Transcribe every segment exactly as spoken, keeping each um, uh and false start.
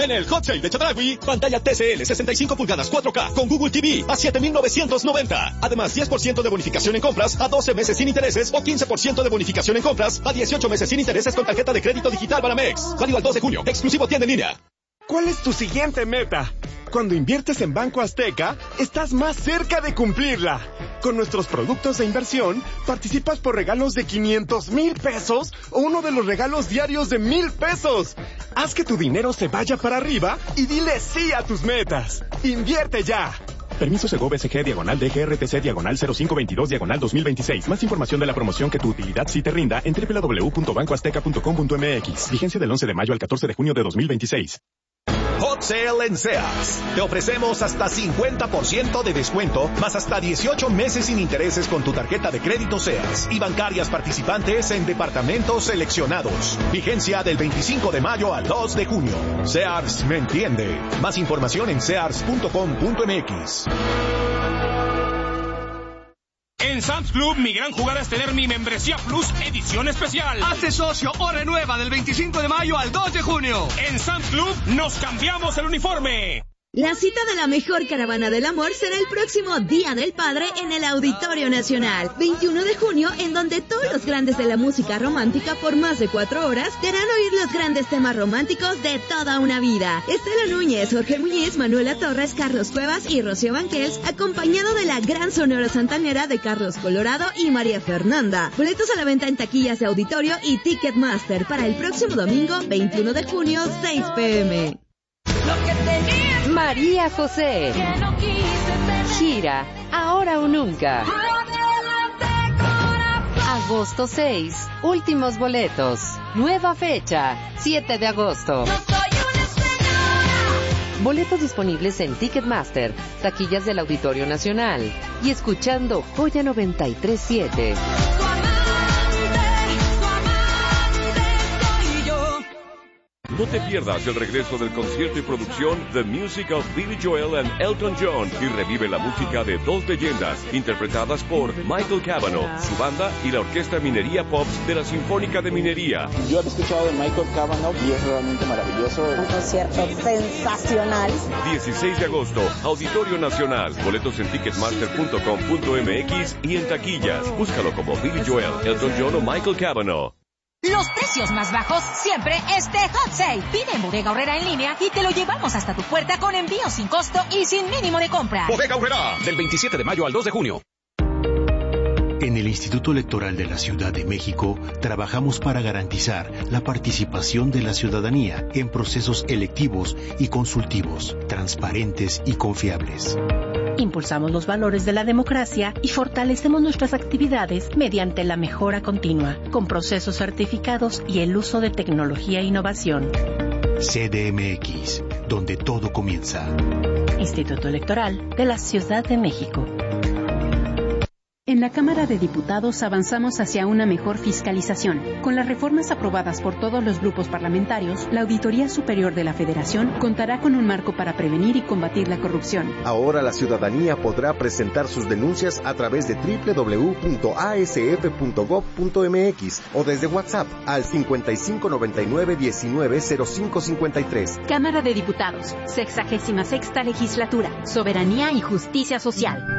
En el Hot Sale de Chedraui, pantalla T C L sesenta y cinco pulgadas cuatro K con Google T V a siete mil novecientos noventa. Además, diez por ciento de bonificación en compras a doce meses sin intereses o quince por ciento de bonificación en compras a dieciocho meses sin intereses con tarjeta de crédito digital Banamex. Válido al dos de junio. Exclusivo tienda en línea. ¿Cuál es tu siguiente meta? Cuando inviertes en Banco Azteca, estás más cerca de cumplirla. Con nuestros productos de inversión, participas por regalos de quinientos mil pesos o uno de los regalos diarios de mil pesos. Haz que tu dinero se vaya para arriba y dile sí a tus metas. ¡Invierte ya! Permiso Segov S G diagonal D G R T C diagonal cero cinco veintidós diagonal dos mil veintiséis. Más información de la promoción que tu utilidad sí te rinda en doble u doble u doble u punto banco azteca punto com punto m x. Vigencia del once de mayo al catorce de junio de dos mil veintiséis. Hot Sale en Sears. Te ofrecemos hasta cincuenta por ciento de descuento, más hasta dieciocho meses sin intereses con tu tarjeta de crédito Sears y bancarias participantes en departamentos seleccionados. Vigencia del veinticinco de mayo al dos de junio. Sears me entiende. Más información en sears punto com punto m x. En Sam's Club, mi gran jugada es tener mi membresía Plus edición especial. Hazte socio o renueva del veinticinco de mayo al dos de junio. En Sam's Club, nos cambiamos el uniforme. La cita de la mejor caravana del amor será el próximo Día del Padre en el Auditorio Nacional, veintiuno de junio, en donde todos los grandes de la música romántica por más de cuatro horas te harán oír los grandes temas románticos de toda una vida. Estela Núñez, Jorge Muñiz, Manuela Torres, Carlos Cuevas y Rocío Banquels, acompañado de la gran sonora santanera de Carlos Colorado y María Fernanda. Boletos a la venta en taquillas de Auditorio y Ticketmaster para el próximo domingo, veintiuno de junio, seis pe eme. María José. Gira, ahora o nunca. Agosto seis, últimos boletos. Nueva fecha, siete de agosto. Boletos disponibles en Ticketmaster, taquillas del Auditorio Nacional y escuchando Joya noventa y tres siete. No te pierdas el regreso del concierto y producción The Music of Billy Joel and Elton John y revive la música de dos leyendas interpretadas por Michael Cavanaugh, su banda y la Orquesta Minería Pops de la Sinfónica de Minería. Yo he escuchado de Michael Cavanaugh y es realmente maravilloso. Un concierto sensacional. dieciséis de agosto, Auditorio Nacional. Boletos en ticketmaster punto com punto m x y en taquillas. Búscalo como Billy Joel, Elton John o Michael Cavanaugh. Los precios más bajos siempre este Hot Sale. Pide en Bodega Aurrera en línea y te lo llevamos hasta tu puerta con envío sin costo y sin mínimo de compra. Bodega Aurrera, del veintisiete de mayo al dos de junio. En el Instituto Electoral de la Ciudad de México trabajamos para garantizar la participación de la ciudadanía en procesos electivos y consultivos, transparentes y confiables. Impulsamos los valores de la democracia y fortalecemos nuestras actividades mediante la mejora continua, con procesos certificados y el uso de tecnología e innovación. C D M X, donde todo comienza. Instituto Electoral de la Ciudad de México. En la Cámara de Diputados avanzamos hacia una mejor fiscalización. Con las reformas aprobadas por todos los grupos parlamentarios, la Auditoría Superior de la Federación contará con un marco para prevenir y combatir la corrupción. Ahora la ciudadanía podrá presentar sus denuncias a través de doble u doble u doble u punto a s f punto gob punto m x o desde WhatsApp al cincuenta y cinco noventa y nueve diecinueve cero cinco cincuenta y tres. Cámara de Diputados, sexagésima sexta legislatura, soberanía y justicia social.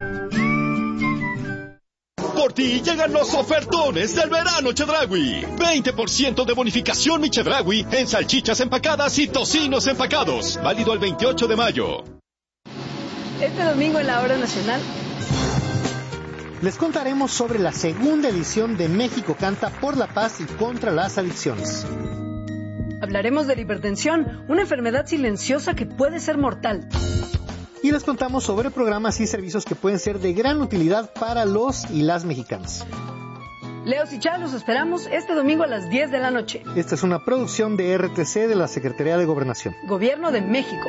Por ti llegan los ofertones del verano Chedraui. veinte por ciento de bonificación mi Chedraui en salchichas empacadas y tocinos empacados. Válido el veintiocho de mayo. Este domingo en la Hora Nacional les contaremos sobre la segunda edición de México Canta por la Paz y contra las adicciones. Hablaremos de la hipertensión, una enfermedad silenciosa que puede ser mortal. Y les contamos sobre programas y servicios que pueden ser de gran utilidad para los y las mexicanas. Leo y Chá, los esperamos este domingo a las diez de la noche. Esta es una producción de R T C de la Secretaría de Gobernación. Gobierno de México.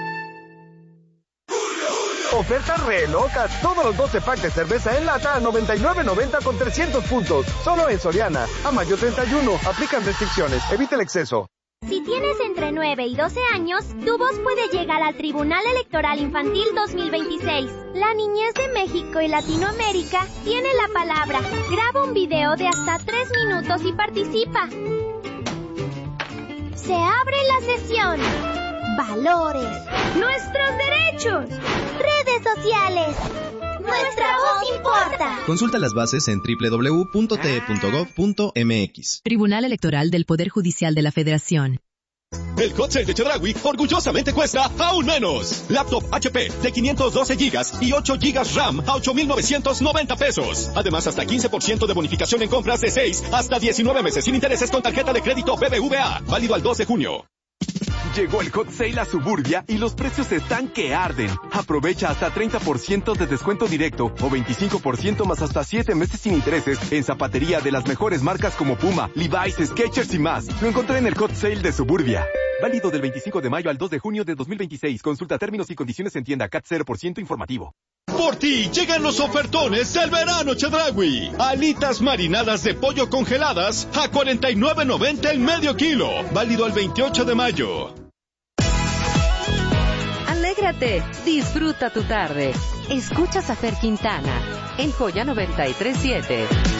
Ofertas re locas. Todos los doce packs de cerveza en lata a noventa y nueve noventa con trescientos puntos. Solo en Soriana. A mayo treinta y uno. Aplican restricciones. Evita el exceso. Si tienes entre nueve y doce años, tu voz puede llegar al Tribunal Electoral Infantil dos mil veintiséis. La niñez de México y Latinoamérica tiene la palabra. Graba un video de hasta tres minutos y participa. Se abre la sesión. valores, nuestros derechos, redes sociales. Nuestra voz importa. Consulta las bases en doble u doble u doble u punto t e punto gov punto m x. Tribunal Electoral del Poder Judicial de la Federación. El hot sale de Chedraui orgullosamente cuesta aún menos. Laptop H P de quinientos doce gigas y ocho gigas RAM a ocho mil novecientos noventa pesos. Además, hasta quince por ciento de bonificación en compras de seis hasta diecinueve meses sin intereses con tarjeta de crédito B B V A. Válido al dos de junio. Llegó el hot sale a Suburbia y los precios están que arden. Aprovecha hasta treinta por ciento de descuento directo o veinticinco por ciento más hasta siete meses sin intereses en zapatería de las mejores marcas como Puma, Levi's, Skechers y más. Lo encontré en el hot sale de Suburbia. Válido del veinticinco de mayo al dos de junio de dos mil veintiséis. Consulta términos y condiciones en tienda. C A T cero por ciento informativo. Por ti llegan los ofertones del verano Chedraui. Alitas marinadas de pollo congeladas a cuarenta y nueve noventa el medio kilo. Válido al veintiocho de mayo. Alégrate, disfruta tu tarde. Escuchas a Fer Quintana en Joya noventa y tres punto siete.